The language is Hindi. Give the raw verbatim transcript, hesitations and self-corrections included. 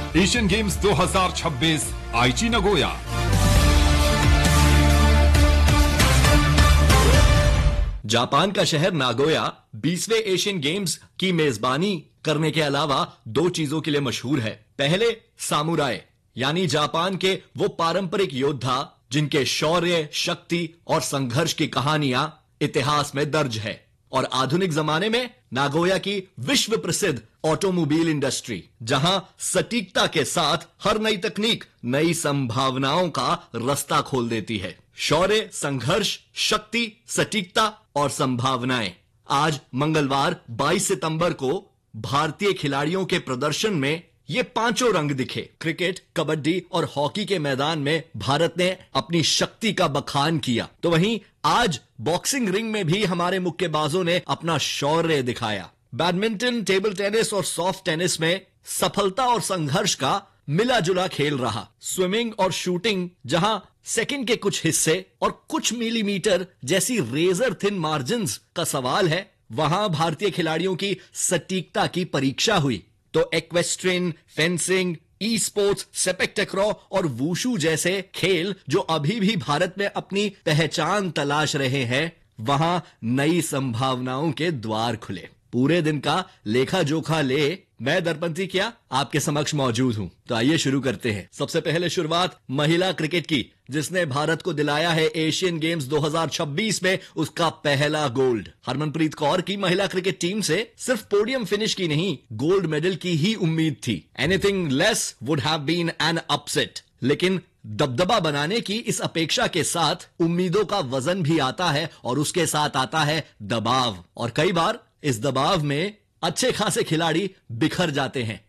एशियन गेम्स दो हज़ार छब्बीस आईची नगोया। जापान का शहर नागोया बीसवें एशियन गेम्स की मेजबानी करने के अलावा दो चीजों के लिए मशहूर है। पहले सामुराई यानी जापान के वो पारंपरिक योद्धा जिनके शौर्य, शक्ति और संघर्ष की कहानियां इतिहास में दर्ज है। और आधुनिक जमाने में नागोया की विश्व प्रसिद्ध ऑटोमोबाइल इंडस्ट्री, जहां सटीकता के साथ हर नई तकनीक नई संभावनाओं का रास्ता खोल देती है। शौर्य, संघर्ष, शक्ति, सटीकता और संभावनाएं। आज मंगलवार बाईस सितंबर को भारतीय खिलाड़ियों के प्रदर्शन में ये पांचों रंग दिखे। क्रिकेट, कबड्डी और हॉकी के मैदान में भारत ने अपनी शक्ति का बखान किया, तो वहीं आज बॉक्सिंग रिंग में भी हमारे मुक्केबाजों ने अपना शौर्य दिखाया। बैडमिंटन, टेबल टेनिस और सॉफ्ट टेनिस में सफलता और संघर्ष का मिला जुला खेल रहा। स्विमिंग और शूटिंग, जहां सेकंड के कुछ हिस्से और कुछ मिलीमीटर जैसी रेजर थिन मार्जिन्स का सवाल है, वहां भारतीय खिलाड़ियों की सटीकता की परीक्षा हुई। तो एक्वेस्ट्रियन, fencing, e sports, CPEC takraw और वूशू जैसे खेल जो अभी भी भारत में अपनी पहचान तलाश रहे हैं, वहां नई संभावनाओं के द्वार खुले। पूरे दिन का लेखा जोखा ले मैं दर्पंती क्या आपके समक्ष मौजूद हूं। तो आइए शुरू करते हैं। सबसे पहले शुरुआत महिला क्रिकेट की, जिसने भारत को दिलाया है एशियन गेम्स दो हज़ार छब्बीस में उसका पहला गोल्ड। हरमनप्रीत कौर की महिला क्रिकेट टीम से सिर्फ पोडियम फिनिश की नहीं, गोल्ड मेडल की ही उम्मीद थी। Anything less would have been an upset. लेकिन दबदबा बनाने की इस अपेक्षा के साथ उम्मीदों का वजन भी आता है और उसके साथ आता है दबाव। और कई बार इस दबाव में अच्छे खासे खिलाड़ी बिखर जाते हैं।